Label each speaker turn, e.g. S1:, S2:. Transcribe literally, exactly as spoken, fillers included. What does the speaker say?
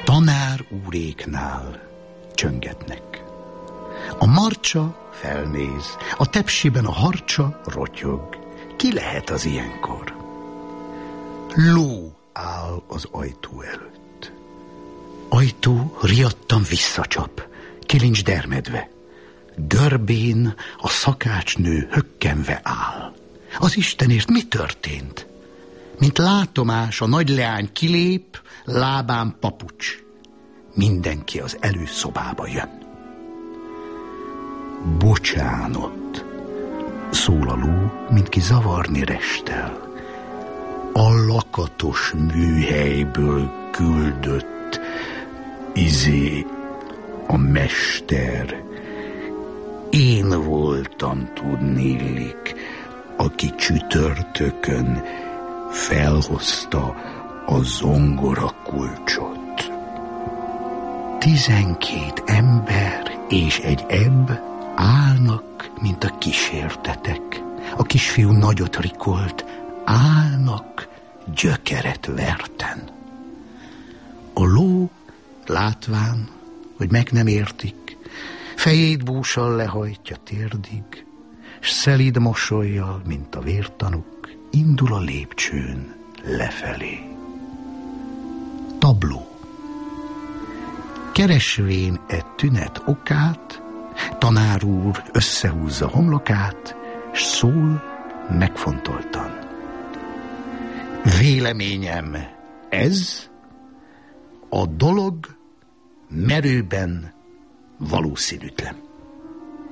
S1: Tanár úréknál csöngetnek. A marcsa felnéz, a tepsiben a harcsa rotyog. Ki lehet az ilyenkor? Ló áll az ajtó előtt. Ajtó riadtan visszacsap, kilincs dermedve. Görbén a szakácsnő hökkenve áll. Az Istenért mi történt? Mint látomás, a nagyleány kilép, lábán papucs. Mindenki az előszobába jön. Bocsánat, szól a ló, mint ki zavarni restel. A lakatos műhelyből küldött izé a mester. Én voltam, tudniillik, aki csütörtökön felhozta a zongora kulcsot. Tizenkét ember és egy ebb állnak, mint a kísértetek. A kisfiú nagyot rikolt, állnak gyökeret verten. A ló látván, hogy meg nem értik, fejét bússal lehajtja térdig, s szelíd mosollyal, mint a vértanúk, indul a lépcsőn lefelé. Tabló. Keresvén e tünet okát, tanár úr összehúzza homlokát, s szól megfontoltan. Véleményem ez, a dolog merőben valószínűtlen.